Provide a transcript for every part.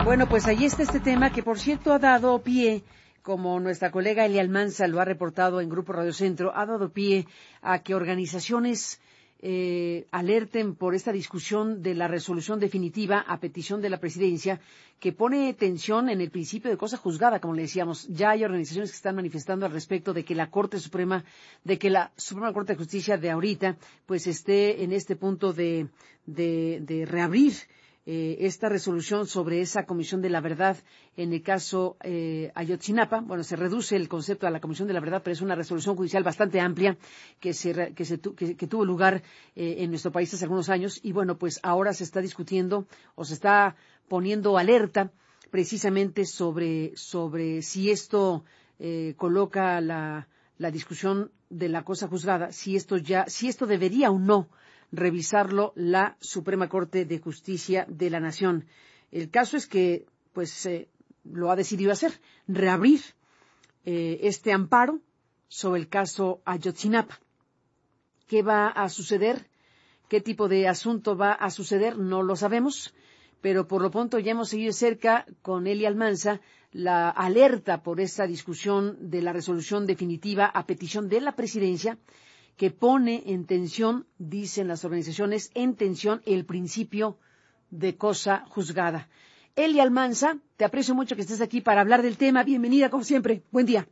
Bueno, pues ahí está este tema que, por cierto, ha dado pie, como nuestra colega Elia Almanza lo ha reportado en Grupo Radio Centro, ha dado pie a que organizaciones alerten por esta discusión de la resolución definitiva a petición de la presidencia que pone tensión en el principio de cosa juzgada, como le decíamos. Ya hay organizaciones que están manifestando al respecto de que la Suprema Corte de Justicia de ahorita pues esté en este punto de reabrir esta resolución sobre esa Comisión de la Verdad en el caso Ayotzinapa. Bueno, se reduce el concepto a la Comisión de la Verdad, pero es una resolución judicial bastante amplia que tuvo lugar en nuestro país hace algunos años. Y bueno, pues ahora se está discutiendo o se está poniendo alerta precisamente sobre si esto coloca la discusión de la cosa juzgada, si esto debería o no revisarlo la Suprema Corte de Justicia de la Nación. El caso es que, pues, lo ha decidido hacer, reabrir este amparo sobre el caso Ayotzinapa. ¿Qué va a suceder? ¿Qué tipo de asunto va a suceder? No lo sabemos, pero por lo pronto ya hemos seguido cerca con Elia Almanza la alerta por esta discusión de la resolución definitiva a petición de la presidencia, que pone en tensión, dicen las organizaciones, en tensión el principio de cosa juzgada. Elia Almanza, te aprecio mucho que estés aquí para hablar del tema. Bienvenida, como siempre. Buen día.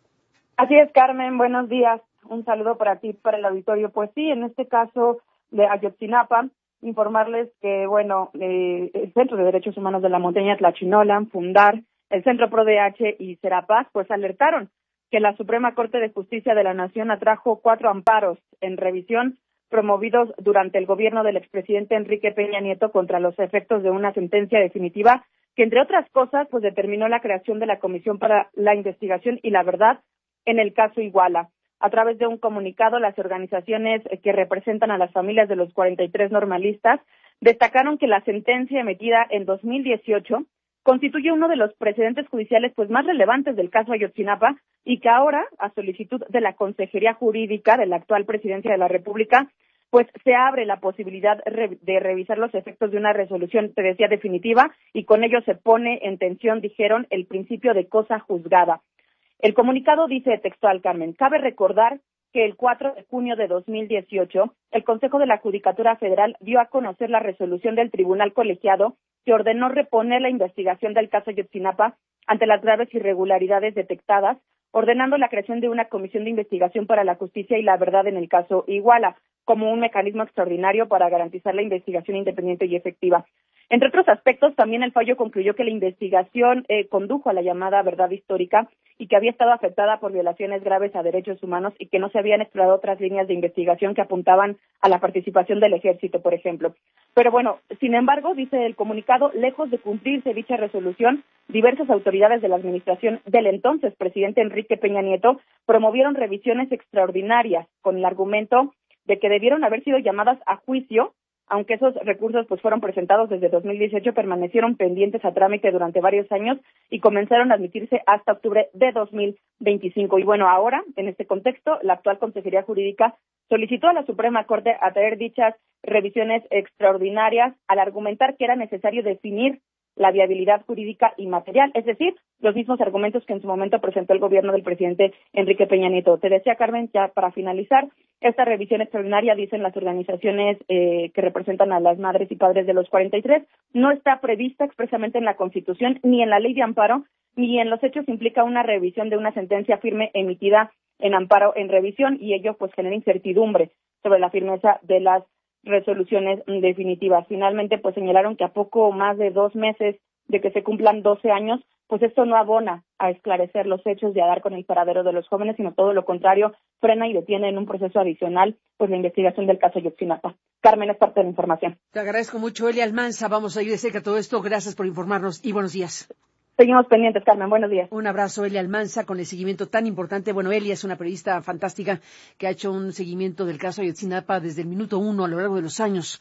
Así es, Carmen. Buenos días. Un saludo para ti, para el auditorio. Pues sí, en este caso de Ayotzinapa, informarles que, bueno, el Centro de Derechos Humanos de la Montaña Tlachinolan, Fundar, el Centro ProDH y Serapaz, pues alertaron que la Suprema Corte de Justicia de la Nación atrajo 4 amparos en revisión promovidos durante el gobierno del expresidente Enrique Peña Nieto contra los efectos de una sentencia definitiva que, entre otras cosas, pues determinó la creación de la Comisión para la Investigación y la Verdad en el caso Iguala. A través de un comunicado, las organizaciones que representan a las familias de los 43 normalistas destacaron que la sentencia emitida en 2018 constituye uno de los precedentes judiciales pues más relevantes del caso Ayotzinapa y que ahora, a solicitud de la Consejería Jurídica de la actual Presidencia de la República, pues se abre la posibilidad de revisar los efectos de una resolución, te decía, definitiva, y con ello se pone en tensión, dijeron, el principio de cosa juzgada. El comunicado dice textual, Carmen, cabe recordar que el 4 de junio de 2018, el Consejo de la Judicatura Federal dio a conocer la resolución del Tribunal Colegiado que ordenó reponer la investigación del caso Ayotzinapa ante las graves irregularidades detectadas, ordenando la creación de una comisión de investigación para la justicia y la verdad en el caso Iguala, como un mecanismo extraordinario para garantizar la investigación independiente y efectiva. Entre otros aspectos, también el fallo concluyó que la investigación condujo a la llamada verdad histórica y que había estado afectada por violaciones graves a derechos humanos y que no se habían explorado otras líneas de investigación que apuntaban a la participación del ejército, por ejemplo. Pero bueno, sin embargo, dice el comunicado, lejos de cumplirse dicha resolución, diversas autoridades de la administración del entonces presidente Enrique Peña Nieto promovieron revisiones extraordinarias con el argumento de que debieron haber sido llamadas a juicio. Aunque esos recursos pues fueron presentados desde 2018, permanecieron pendientes a trámite durante varios años y comenzaron a admitirse hasta octubre de 2025. Y bueno, ahora, en este contexto, la actual Consejería Jurídica solicitó a la Suprema Corte atraer dichas revisiones extraordinarias al argumentar que era necesario definir la viabilidad jurídica y material, es decir, los mismos argumentos que en su momento presentó el gobierno del presidente Enrique Peña Nieto. Te decía, Carmen, ya para finalizar, esta revisión extraordinaria, dicen las organizaciones que representan a las madres y padres de los 43, no está prevista expresamente en la Constitución, ni en la Ley de Amparo, ni en los hechos implica una revisión de una sentencia firme emitida en amparo en revisión, y ello pues genera incertidumbre sobre la firmeza de las resoluciones definitivas. Finalmente, pues señalaron que a poco más de 2 meses de que se cumplan 12 años, pues esto no abona a esclarecer los hechos y a dar con el paradero de los jóvenes, sino todo lo contrario, frena y detiene en un proceso adicional pues la investigación del caso Ayotzinapa. Carmen, es parte de la información. Te agradezco mucho, Elia Almanza. Vamos a ir de cerca todo esto. Gracias por informarnos y buenos días. Seguimos pendientes, Carmen. Buenos días. Un abrazo, Elia Almanza, con el seguimiento tan importante. Bueno, Elia es una periodista fantástica que ha hecho un seguimiento del caso Ayotzinapa desde el minuto 1 a lo largo de los años.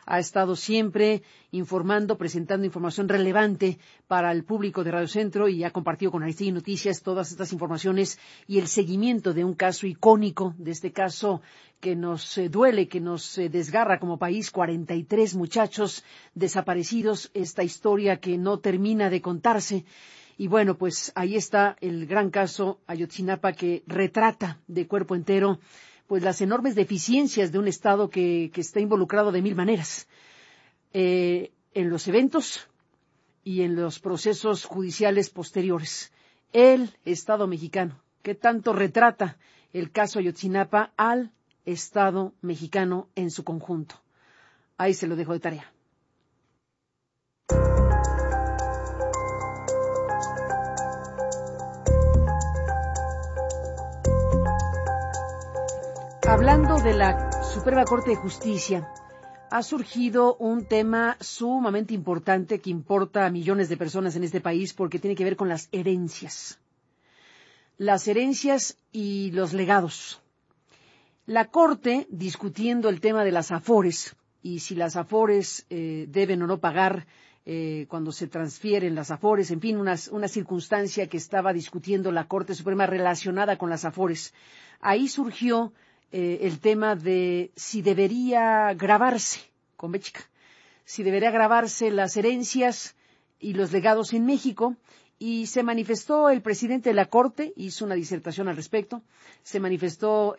ha estado siempre informando, presentando información relevante para el público de Radio Centro y ha compartido con Aristegui Noticias todas estas informaciones y el seguimiento de un caso icónico, de este caso que nos duele, que nos desgarra como país, 43 muchachos desaparecidos, esta historia que no termina de contarse. Y bueno, pues ahí está el gran caso Ayotzinapa que retrata de cuerpo entero pues las enormes deficiencias de un Estado que está involucrado de mil maneras en los eventos y en los procesos judiciales posteriores. El Estado mexicano, que tanto retrata el caso Ayotzinapa al Estado mexicano en su conjunto. Ahí se lo dejo de tarea. Hablando de la Suprema Corte de Justicia, ha surgido un tema sumamente importante que importa a millones de personas en este país porque tiene que ver con las herencias. Las herencias y los legados. La Corte, discutiendo el tema de las afores y si las afores deben o no pagar cuando se transfieren las afores, en fin, una circunstancia que estaba discutiendo la Corte Suprema relacionada con las afores. Ahí surgió el tema de si debería gravarse, con B chica, si debería gravarse las herencias y los legados en México, y se manifestó el presidente de la Corte, hizo una disertación al respecto, se manifestó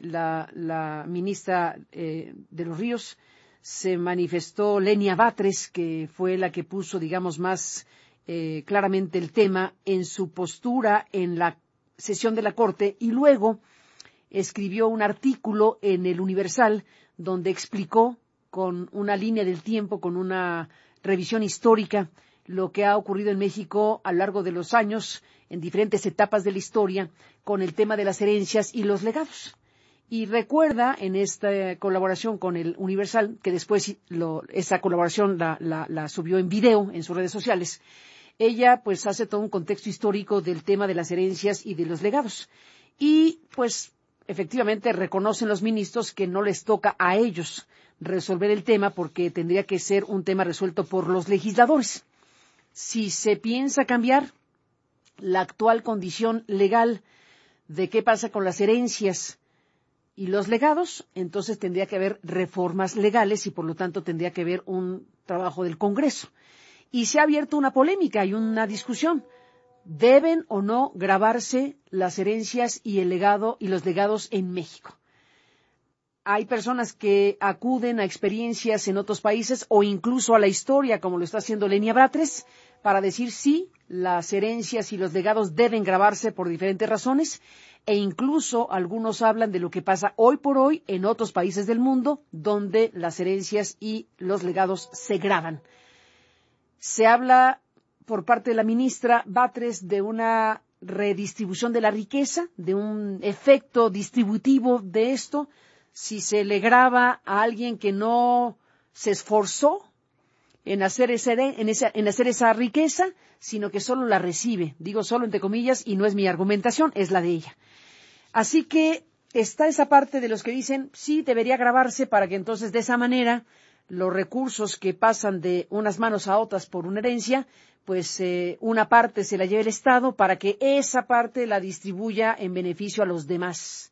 la ministra de los Ríos, se manifestó Lenia Batres, que fue la que puso, digamos, más claramente el tema en su postura en la sesión de la Corte, y luego escribió un artículo en el Universal donde explicó con una línea del tiempo, con una revisión histórica, lo que ha ocurrido en México a lo largo de los años, en diferentes etapas de la historia, con el tema de las herencias y los legados. Y recuerda en esta colaboración con el Universal, que después esa colaboración la subió en video en sus redes sociales, ella pues hace todo un contexto histórico del tema de las herencias y de los legados. Y pues efectivamente reconocen los ministros que no les toca a ellos resolver el tema porque tendría que ser un tema resuelto por los legisladores. Si se piensa cambiar la actual condición legal de qué pasa con las herencias y los legados, entonces tendría que haber reformas legales y por lo tanto tendría que haber un trabajo del Congreso. Y se ha abierto una polémica y una discusión. ¿Deben o no gravarse las herencias y el legado y los legados en México? Hay personas que acuden a experiencias en otros países o incluso a la historia, como lo está haciendo Lenia Batres, para decir sí, las herencias y los legados deben gravarse por diferentes razones, e incluso algunos hablan de lo que pasa hoy por hoy en otros países del mundo, donde las herencias y los legados se gravan. Se habla por parte de la ministra Batres de una redistribución de la riqueza, de un efecto distributivo de esto, si se le grava a alguien que no se esforzó en hacer esa riqueza, sino que solo la recibe. Digo solo entre comillas y no es mi argumentación, es la de ella. Así que está esa parte de los que dicen sí debería gravarse para que entonces de esa manera los recursos que pasan de unas manos a otras por una herencia, pues una parte se la lleve el Estado para que esa parte la distribuya en beneficio a los demás.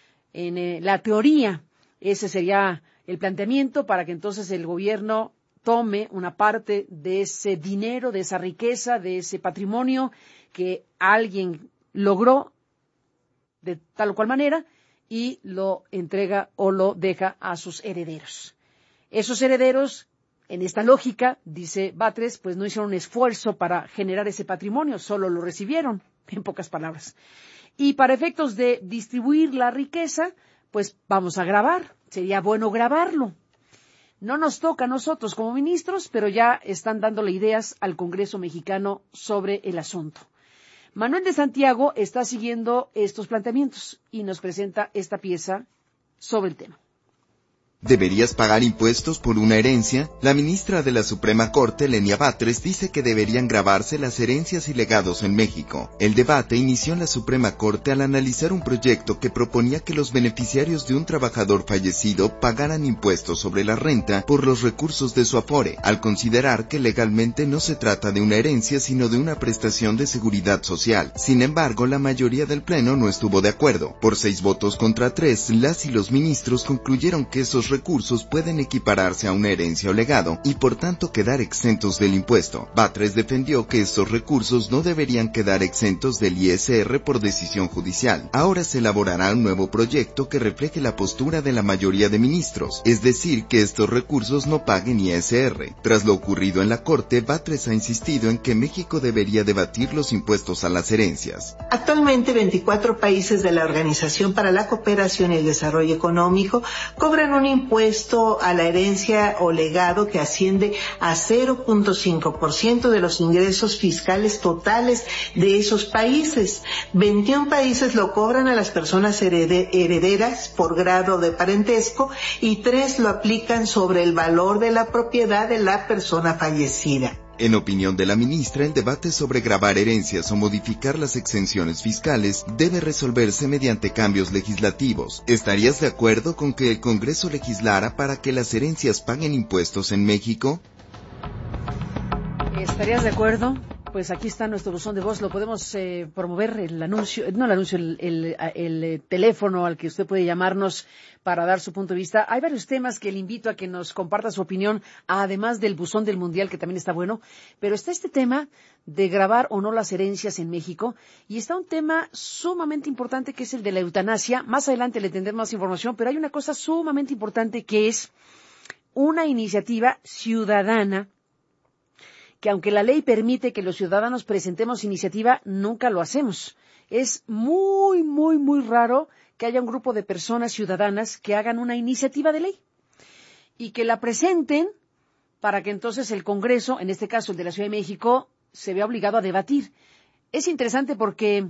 En la teoría, ese sería el planteamiento para que entonces el gobierno tome una parte de ese dinero, de esa riqueza, de ese patrimonio que alguien logró de tal o cual manera y lo entrega o lo deja a sus herederos. Esos herederos, en esta lógica, dice Batres, pues no hicieron un esfuerzo para generar ese patrimonio, solo lo recibieron, en pocas palabras. Y para efectos de distribuir la riqueza, pues vamos a grabar, sería bueno grabarlo. No nos toca a nosotros como ministros, pero ya están dándole ideas al Congreso mexicano sobre el asunto. Manuel de Santiago está siguiendo estos planteamientos y nos presenta esta pieza sobre el tema. ¿Deberías pagar impuestos por una herencia? La ministra de la Suprema Corte, Lenia Batres, dice que deberían gravarse las herencias y legados en México. El debate inició en la Suprema Corte al analizar un proyecto que proponía que los beneficiarios de un trabajador fallecido pagaran impuestos sobre la renta por los recursos de su afore, al considerar que legalmente no se trata de una herencia sino de una prestación de seguridad social. Sin embargo, la mayoría del Pleno no estuvo de acuerdo. Por 6 votos contra 3, las y los ministros concluyeron que esos recursos pueden equipararse a una herencia o legado y por tanto quedar exentos del impuesto. Batres defendió que estos recursos no deberían quedar exentos del ISR por decisión judicial. Ahora se elaborará un nuevo proyecto que refleje la postura de la mayoría de ministros, es decir, que estos recursos no paguen ISR. Tras lo ocurrido en la Corte, Batres ha insistido en que México debería debatir los impuestos a las herencias. Actualmente, 24 países de la Organización para la Cooperación y el Desarrollo Económico cobran un impuesto a la herencia o legado que asciende a 0.5% de los ingresos fiscales totales de esos países. 21 países lo cobran a las personas herederas por grado de parentesco y 3 lo aplican sobre el valor de la propiedad de la persona fallecida. En opinión de la ministra, el debate sobre gravar herencias o modificar las exenciones fiscales debe resolverse mediante cambios legislativos. ¿Estarías de acuerdo con que el Congreso legislara para que las herencias paguen impuestos en México? ¿Estarías de acuerdo? Pues aquí está nuestro buzón de voz, lo podemos promover, el teléfono al que usted puede llamarnos para dar su punto de vista. Hay varios temas que le invito a que nos comparta su opinión, además del buzón del Mundial, que también está bueno, pero está este tema de gravar o no las herencias en México, y está un tema sumamente importante que es el de la eutanasia. Más adelante le tendré más información, pero hay una cosa sumamente importante que es una iniciativa ciudadana que aunque la ley permite que los ciudadanos presentemos iniciativa, nunca lo hacemos. Es muy, muy, muy raro que haya un grupo de personas ciudadanas que hagan una iniciativa de ley y que la presenten para que entonces el Congreso, en este caso el de la Ciudad de México, se vea obligado a debatir. Es interesante porque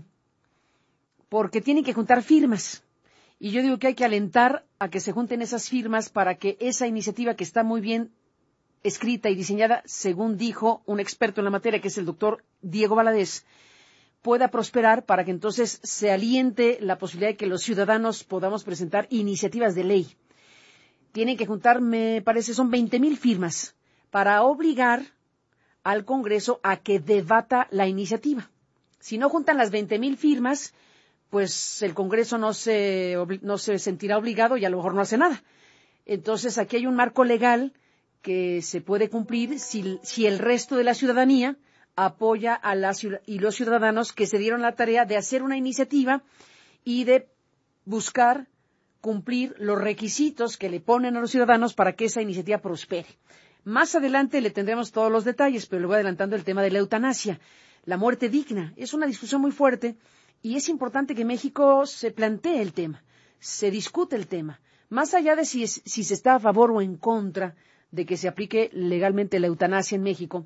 tienen que juntar firmas. Y yo digo que hay que alentar a que se junten esas firmas para que esa iniciativa que está muy bien escrita y diseñada, según dijo un experto en la materia, que es el doctor Diego Valadez, pueda prosperar para que entonces se aliente la posibilidad de que los ciudadanos podamos presentar iniciativas de ley. Tienen que juntar, me parece, son 20,000 firmas para obligar al Congreso a que debata la iniciativa. Si no juntan las 20,000 firmas, pues el Congreso no se sentirá obligado y a lo mejor no hace nada. Entonces aquí hay un marco legal que se puede cumplir si el resto de la ciudadanía apoya a y los ciudadanos que se dieron la tarea de hacer una iniciativa y de buscar cumplir los requisitos que le ponen a los ciudadanos para que esa iniciativa prospere. Más adelante le tendremos todos los detalles, pero le voy adelantando el tema de la eutanasia. La muerte digna es una discusión muy fuerte y es importante que México se plantee el tema, se discute el tema, más allá de si se está a favor o en contra de que se aplique legalmente la eutanasia en México.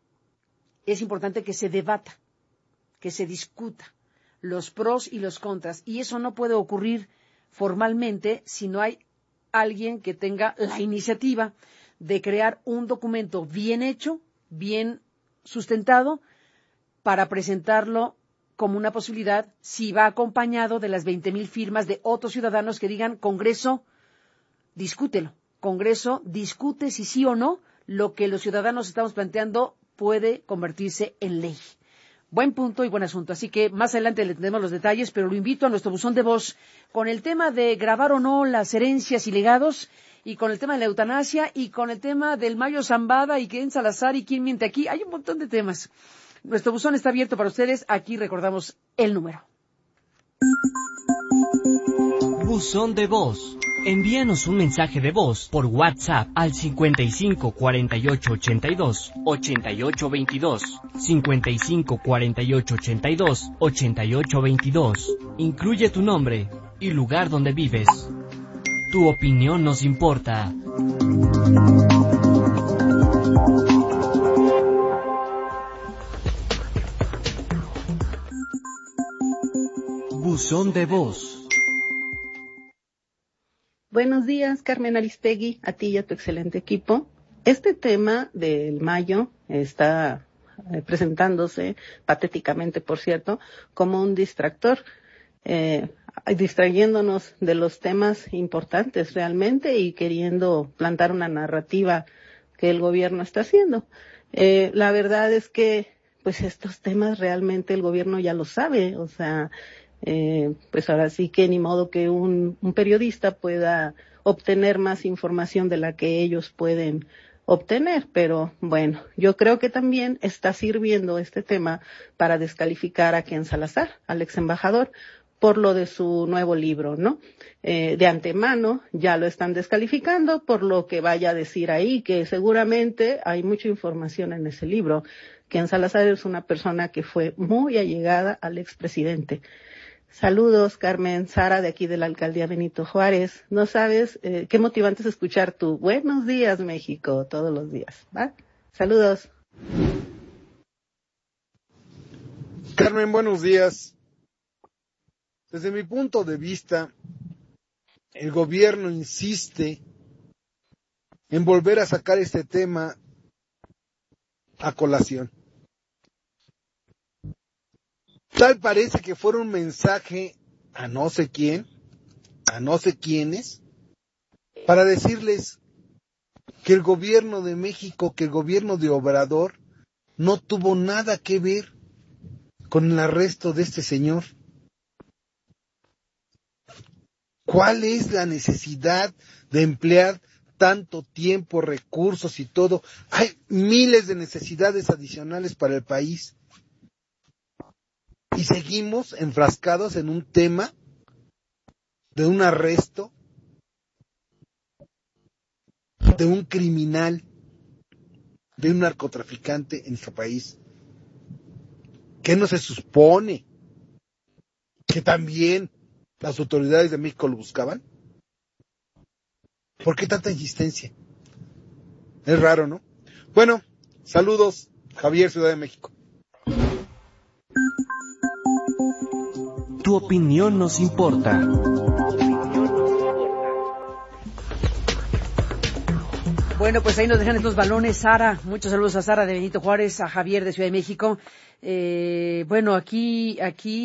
Es importante que se debata, que se discuta los pros y los contras, y eso no puede ocurrir formalmente si no hay alguien que tenga la iniciativa de crear un documento bien hecho, bien sustentado, para presentarlo como una posibilidad, si va acompañado de las 20,000 firmas de otros ciudadanos que digan: Congreso, discútelo. Congreso, discute si sí o no lo que los ciudadanos estamos planteando puede convertirse en ley. Buen punto y buen asunto. Así que más adelante le tendremos los detalles, pero lo invito a nuestro buzón de voz con el tema de gravar o no las herencias y legados, y con el tema de la eutanasia, y con el tema del Mayo Zambada, y quién Salazar, y quién miente aquí. Hay un montón de temas. Nuestro buzón está abierto para ustedes. Aquí recordamos el número. Buzón de voz. Envíanos un mensaje de voz por WhatsApp al 55 48 82 88 22, 55 48 82 88 22. Incluye tu nombre y lugar donde vives. Tu opinión nos importa. Buzón de voz. Buenos días, Carmen Aristegui, a ti y a tu excelente equipo. Este tema del mayo está presentándose, patéticamente por cierto, como un distractor, distrayéndonos de los temas importantes realmente y queriendo plantar una narrativa que el gobierno está haciendo. La verdad es que pues estos temas realmente el gobierno ya lo sabe, o sea, pues ahora sí que ni modo que un periodista pueda obtener más información de la que ellos pueden obtener, pero bueno, yo creo que también está sirviendo este tema para descalificar a Ken Salazar, al ex embajador, por lo de su nuevo libro, ¿no? De antemano ya lo están descalificando por lo que vaya a decir ahí, que seguramente hay mucha información en ese libro. Ken Salazar es una persona que fue muy allegada al expresidente. Saludos, Carmen. Sara, de aquí de la Alcaldía Benito Juárez. No sabes qué motivante es escuchar tu Buenos días, México, todos los días, ¿va? Saludos. Carmen, buenos días. Desde mi punto de vista, el gobierno insiste en volver a sacar este tema a colación. Tal parece que fuera un mensaje a no sé quién, a no sé quiénes, para decirles que el gobierno de México, que el gobierno de Obrador, no tuvo nada que ver con el arresto de este señor. ¿Cuál es la necesidad de emplear tanto tiempo, recursos y todo? Hay miles de necesidades adicionales para el país. Y seguimos enfrascados en un tema de un arresto de un criminal, de un narcotraficante en nuestro país. ¿Qué no se supone? ¿Que también las autoridades de México lo buscaban? ¿Por qué tanta insistencia? Es raro, ¿no? Bueno, saludos, Javier, Ciudad de México. Tu opinión nos importa. Bueno, pues ahí nos dejan estos balones, Sara. Muchos saludos a Sara de Benito Juárez, a Javier de Ciudad de México. Bueno, aquí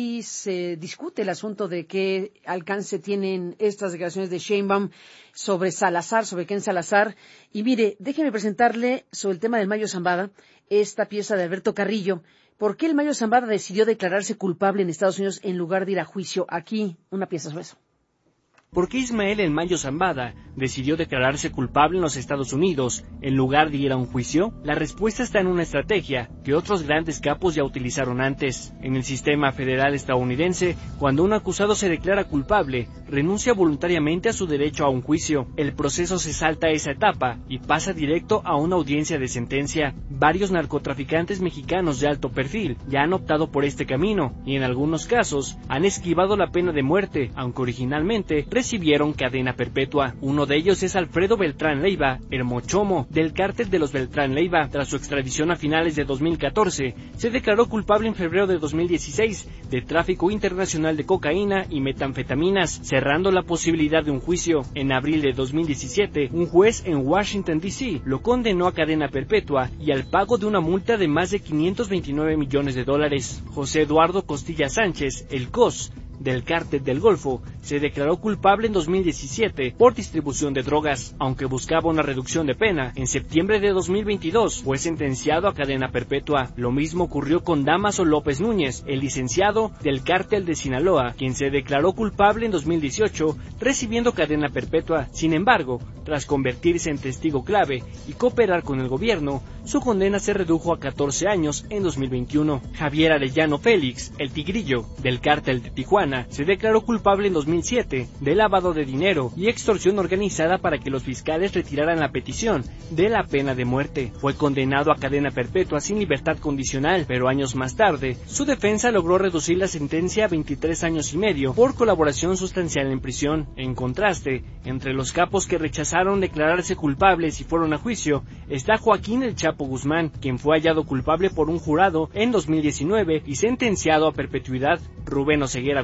se discute el asunto de qué alcance tienen estas declaraciones de Sheinbaum sobre Salazar, sobre Ken Salazar. Y mire, déjeme presentarle sobre el tema del Mayo Zambada, esta pieza de Alberto Carrillo. ¿Por qué el Mayo Zambada decidió declararse culpable en Estados Unidos en lugar de ir a juicio? Aquí, una pieza sobre eso. ¿Por qué Ismael El Mayo Zambada decidió declararse culpable en los Estados Unidos en lugar de ir a un juicio? La respuesta está en una estrategia que otros grandes capos ya utilizaron antes. En el sistema federal estadounidense, cuando un acusado se declara culpable, renuncia voluntariamente a su derecho a un juicio. El proceso se salta esa etapa y pasa directo a una audiencia de sentencia. Varios narcotraficantes mexicanos de alto perfil ya han optado por este camino y en algunos casos han esquivado la pena de muerte, aunque originalmente recibieron cadena perpetua. Uno de ellos es Alfredo Beltrán Leiva, el Mochomo, del cártel de los Beltrán Leiva. Tras su extradición a finales de 2014, se declaró culpable en febrero de 2016 de tráfico internacional de cocaína y metanfetaminas, cerrando la posibilidad de un juicio. En abril de 2017, un juez en Washington, D.C. lo condenó a cadena perpetua y al pago de una multa de más de $529 millones. José Eduardo Costilla Sánchez, el COS, del cártel del Golfo, se declaró culpable en 2017 por distribución de drogas. Aunque buscaba una reducción de pena, en septiembre de 2022 fue sentenciado a cadena perpetua. Lo mismo ocurrió con Dámaso López Núñez, el licenciado del cártel de Sinaloa, quien se declaró culpable en 2018, recibiendo cadena perpetua. Sin embargo, tras convertirse en testigo clave y cooperar con el gobierno, su condena se redujo a 14 años en 2021. Javier Arellano Félix, el Tigrillo, del cártel de Tijuana, se declaró culpable en 2007 de lavado de dinero y extorsión organizada para que los fiscales retiraran la petición de la pena de muerte. Fue condenado a cadena perpetua sin libertad condicional, pero años más tarde, su defensa logró reducir la sentencia a 23 años y medio por colaboración sustancial en prisión. En contraste, entre los capos que rechazaron declararse culpables y fueron a juicio, está Joaquín El Chapo Guzmán, quien fue hallado culpable por un jurado en 2019 y sentenciado a perpetuidad. Rubén Oseguera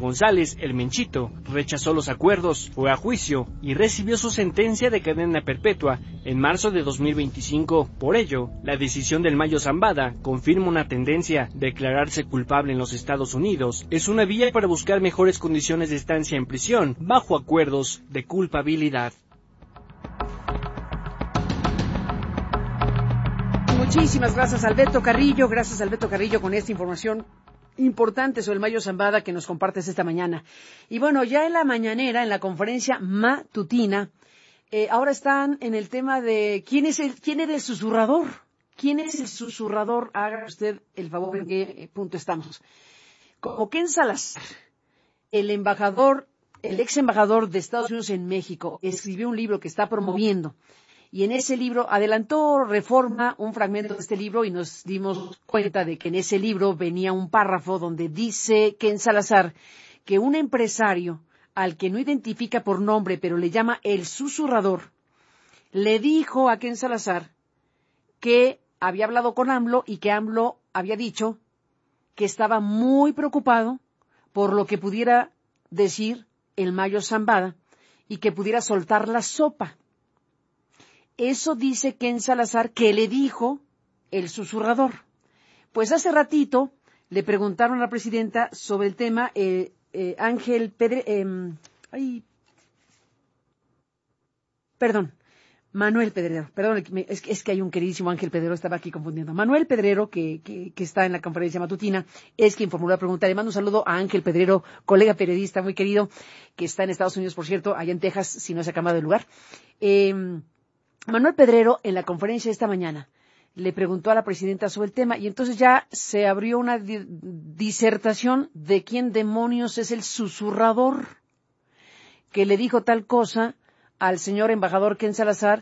González, el Menchito, rechazó los acuerdos, fue a juicio y recibió su sentencia de cadena perpetua en marzo de 2025. Por ello, la decisión del Mayo Zambada confirma una tendencia: declararse culpable en los Estados Unidos es una vía para buscar mejores condiciones de estancia en prisión bajo acuerdos de culpabilidad. Muchísimas gracias, Alberto Carrillo. Gracias, Alberto Carrillo, con esta información importante sobre el Mayo Zambada que nos compartes esta mañana. Y bueno, ya en la mañanera, en la conferencia matutina, ahora están en el tema de quién era el susurrador. ¿Quién es el susurrador? Haga usted el favor, en qué punto estamos. Como Ken Salazar, el ex embajador de Estados Unidos en México, escribió un libro que está promoviendo. Y en ese libro adelantó Reforma un fragmento de este libro y nos dimos cuenta de que en ese libro venía un párrafo donde dice Ken Salazar que un empresario al que no identifica por nombre pero le llama el susurrador, le dijo a Ken Salazar que había hablado con AMLO y que AMLO había dicho que estaba muy preocupado por lo que pudiera decir el Mayo Zambada y que pudiera soltar la sopa. Eso dice Ken Salazar que le dijo el susurrador. Pues hace ratito le preguntaron a la presidenta sobre el tema, Manuel Pedrero, es que hay un queridísimo Ángel Pedrero, estaba aquí confundiendo. Manuel Pedrero, que está en la conferencia matutina, es quien formuló la pregunta. Le mando un saludo a Ángel Pedrero, colega periodista muy querido, que está en Estados Unidos, por cierto, allá en Texas, si no se ha cambiado de lugar. Manuel Pedrero, en la conferencia de esta mañana, le preguntó a la presidenta sobre el tema y entonces ya se abrió una disertación de quién demonios es el susurrador que le dijo tal cosa al señor embajador Ken Salazar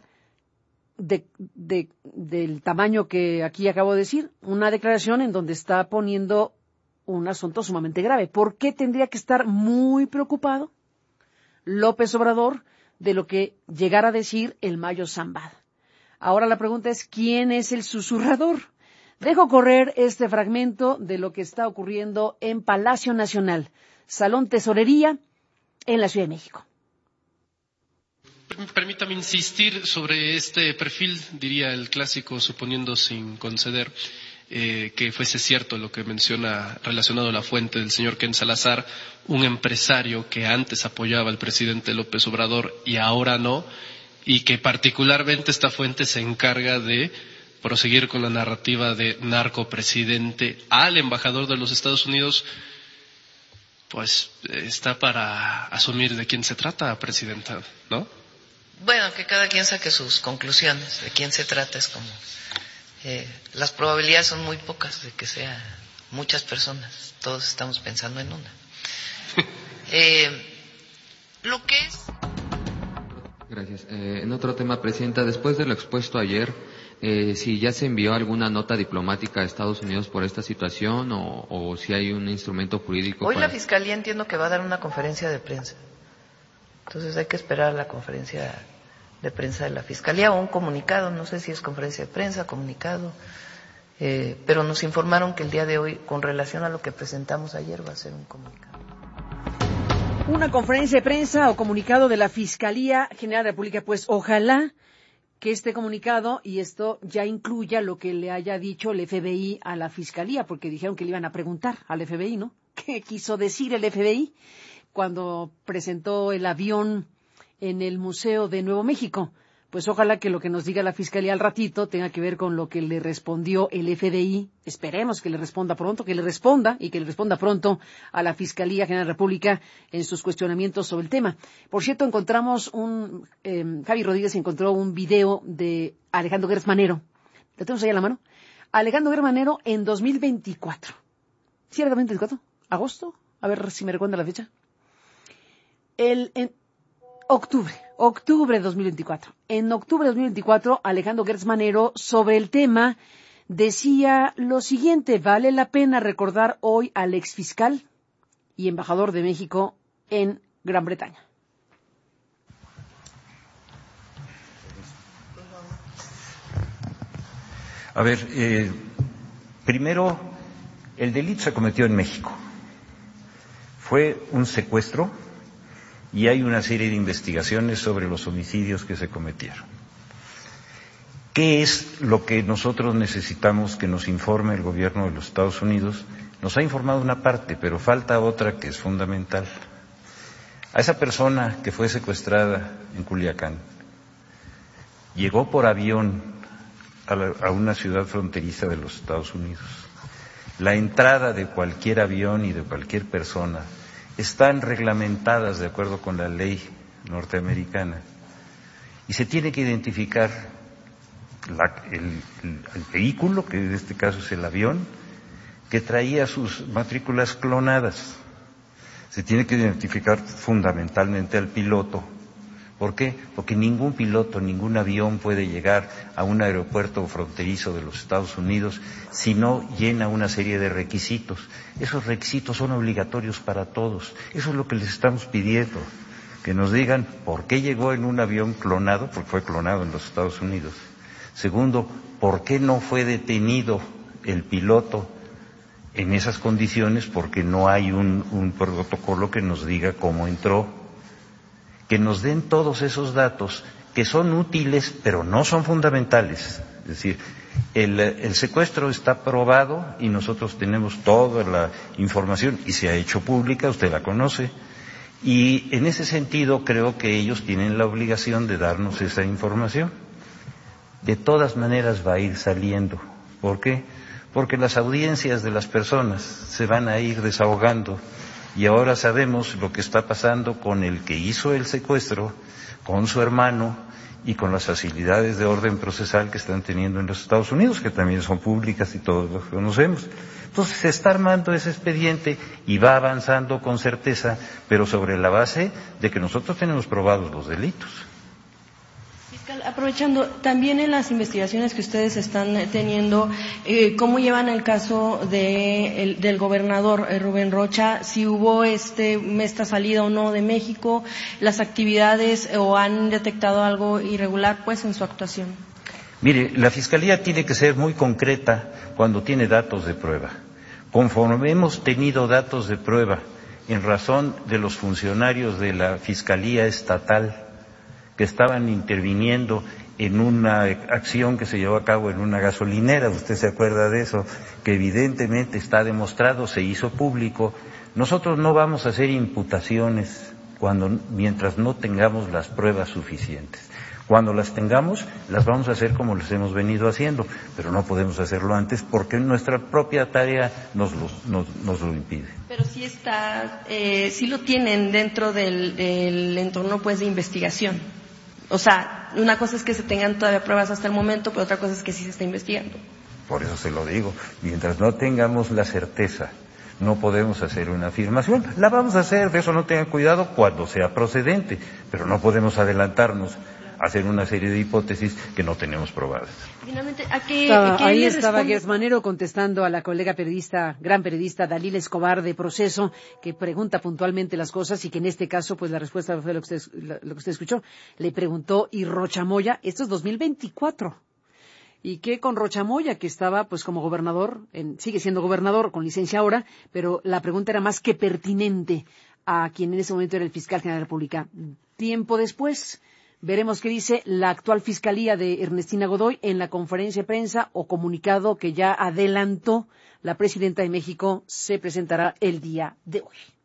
del tamaño que aquí acabo de decir, una declaración en donde está poniendo un asunto sumamente grave. ¿Por qué tendría que estar muy preocupado López Obrador de lo que llegara a decir el Mayo Zambada? Ahora la pregunta es, ¿quién es el susurrador? Dejo correr este fragmento de lo que está ocurriendo en Palacio Nacional, Salón Tesorería, en la Ciudad de México. Permítame insistir sobre este perfil, diría el clásico, suponiendo sin conceder que fuese cierto lo que menciona relacionado a la fuente del señor Ken Salazar, un empresario que antes apoyaba al presidente López Obrador y ahora no, y que particularmente esta fuente se encarga de proseguir con la narrativa de narcopresidente al embajador de los Estados Unidos, pues está para asumir de quién se trata, presidenta, ¿no? Bueno, que cada quien saque sus conclusiones de quién se trata, es como las probabilidades son muy pocas de que sean muchas personas, todos estamos pensando en una. Lo que es... Gracias. En otro tema, presidenta, después de lo expuesto ayer, si ya se envió alguna nota diplomática a Estados Unidos por esta situación o si hay un instrumento jurídico. Hoy la Fiscalía entiendo que va a dar una conferencia de prensa. Entonces hay que esperar la conferencia de prensa de la Fiscalía o un comunicado, no sé si es conferencia de prensa, comunicado, pero nos informaron que el día de hoy, con relación a lo que presentamos ayer, va a ser un comunicado. Una conferencia de prensa o comunicado de la Fiscalía General de la República, pues ojalá que este comunicado, y esto ya incluya lo que le haya dicho el FBI a la Fiscalía, porque dijeron que le iban a preguntar al FBI, ¿no? ¿Qué quiso decir el FBI cuando presentó el avión en el Museo de Nuevo México? Pues ojalá que lo que nos diga la Fiscalía al ratito tenga que ver con lo que le respondió el FBI. Esperemos que le responda pronto, que le responda pronto a la Fiscalía General de la República en sus cuestionamientos sobre el tema. Por cierto, encontramos Javi Rodríguez encontró un video de Alejandro Gertz Manero. ¿Lo tenemos ahí a la mano? Alejandro Gertz Manero en 2024. ¿Sí era 2024? ¿Agosto? A ver si me recuerda la fecha. En octubre de 2024. En octubre de 2024, Alejandro Gertz Manero, sobre el tema, decía lo siguiente: vale la pena recordar hoy al exfiscal y embajador de México en Gran Bretaña. A ver, primero, el delito se cometió en México. Fue un secuestro y hay una serie de investigaciones sobre los homicidios que se cometieron. ¿Qué es lo que nosotros necesitamos que nos informe el gobierno de los Estados Unidos? Nos ha informado una parte, pero falta otra que es fundamental. A esa persona que fue secuestrada en Culiacán, llegó por avión a una ciudad fronteriza de los Estados Unidos. La entrada de cualquier avión y de cualquier persona están reglamentadas de acuerdo con la ley norteamericana y se tiene que identificar el vehículo, que en este caso es el avión, que traía sus matrículas clonadas. Se tiene que identificar fundamentalmente al piloto. ¿Por qué? Porque ningún piloto, ningún avión puede llegar a un aeropuerto fronterizo de los Estados Unidos si no llena una serie de requisitos. Esos requisitos son obligatorios para todos. Eso es lo que les estamos pidiendo, que nos digan por qué llegó en un avión clonado, porque fue clonado en los Estados Unidos. Segundo, por qué no fue detenido el piloto en esas condiciones, porque no hay un protocolo que nos diga cómo entró. Que nos den todos esos datos que son útiles pero no son fundamentales. Es decir, el secuestro está probado y nosotros tenemos toda la información y se ha hecho pública, usted la conoce, y en ese sentido creo que ellos tienen la obligación de darnos esa información. De todas maneras va a ir saliendo. ¿Por qué? Porque las audiencias de las personas se van a ir desahogando. Y ahora sabemos lo que está pasando con el que hizo el secuestro, con su hermano y con las facilidades de orden procesal que están teniendo en los Estados Unidos, que también son públicas y todos los conocemos. Entonces se está armando ese expediente y va avanzando con certeza, pero sobre la base de que nosotros tenemos probados los delitos. Fiscal, aprovechando, también en las investigaciones que ustedes están teniendo, ¿cómo llevan el caso del gobernador Rubén Rocha? Si hubo esta salida o no de México, las actividades o han detectado algo irregular pues en su actuación. Mire, la Fiscalía tiene que ser muy concreta cuando tiene datos de prueba. Conforme hemos tenido datos de prueba en razón de los funcionarios de la Fiscalía Estatal que estaban interviniendo en una acción que se llevó a cabo en una gasolinera, usted se acuerda de eso, que evidentemente está demostrado, se hizo público. Nosotros no vamos a hacer imputaciones mientras no tengamos las pruebas suficientes. Cuando las tengamos, las vamos a hacer como las hemos venido haciendo, pero no podemos hacerlo antes porque nuestra propia tarea nos lo impide. Pero sí lo tienen dentro del entorno pues de investigación. O sea, una cosa es que se tengan todavía pruebas hasta el momento, pero otra cosa es que sí se está investigando. Por eso se lo digo, mientras no tengamos la certeza, no podemos hacer una afirmación. La vamos a hacer, de eso no tengan cuidado, cuando sea procedente, pero no podemos adelantarnos a hacer una serie de hipótesis que no tenemos probadas. Finalmente, ahí estaba Gers Manero contestando a la colega gran periodista Dalila Escobar de Proceso, que pregunta puntualmente las cosas y que en este caso, pues la respuesta fue lo que usted escuchó. Le preguntó, ¿y Rocha Moya? Esto es 2024. Y que con Rocha Moya, que estaba pues como gobernador, sigue siendo gobernador con licencia ahora, pero la pregunta era más que pertinente a quien en ese momento era el fiscal general de la República. Tiempo después, veremos qué dice la actual Fiscalía de Ernestina Godoy en la conferencia de prensa o comunicado que ya adelantó la presidenta de México se presentará el día de hoy.